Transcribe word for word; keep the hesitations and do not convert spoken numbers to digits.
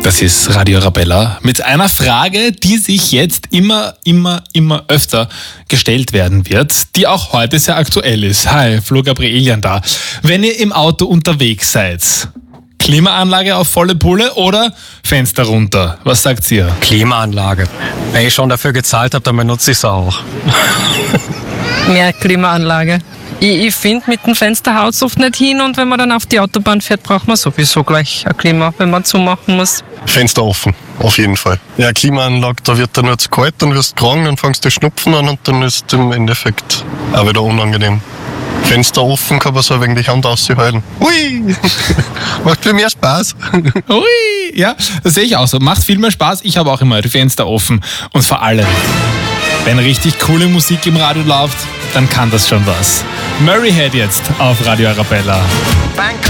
Das ist Radio Arabella mit einer Frage, die sich jetzt immer, immer, immer öfter gestellt werden wird, die auch heute sehr aktuell ist. Hi, Flo Gabrielian da. Wenn ihr im Auto unterwegs seid, Klimaanlage auf volle Pulle oder Fenster runter? Was sagt ihr? Klimaanlage. Wenn ich schon dafür gezahlt habe, dann benutze ich es auch. Mehr Klimaanlage. Ich, ich finde, mit dem Fenster haut es oft nicht hin und wenn man dann auf die Autobahn fährt, braucht man sowieso gleich ein Klima, wenn man zumachen muss. Fenster offen, auf jeden Fall. Ja, Klimaanlage, da wird dann nur zu kalt, dann wirst du krank, dann fängst du Schnupfen an und dann ist im Endeffekt auch wieder unangenehm. Fenster offen kann man so ein wenig die Hand aushalten. Hui! Macht viel mehr Spaß. Hui! Ja, das sehe ich auch so. Macht viel mehr Spaß. Ich habe auch immer die Fenster offen. Und vor allem, wenn richtig coole Musik im Radio läuft, dann kann das schon was. Murray Head jetzt auf Radio Arabella.